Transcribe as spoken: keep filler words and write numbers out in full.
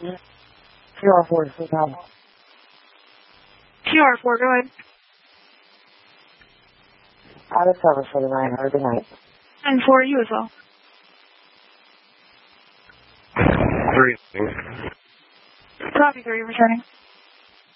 Q R four, full time. Q R four, go ahead. Out of service for the night. Have a good night. And for you as well. Three. Copy three, returning.